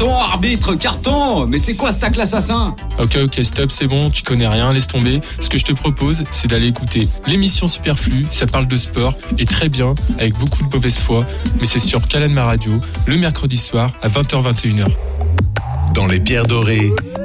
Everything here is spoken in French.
Carton, arbitre, carton. Mais c'est quoi ce tacle assassin? Ok, stop, c'est bon, tu connais rien, laisse tomber. Ce que je te propose, c'est d'aller écouter l'émission Superflu, ça parle de sport, et très bien, avec beaucoup de mauvaise foi, mais c'est sur Calanma Radio, le mercredi soir, à 20h-21h. Dans les Pierres Dorées,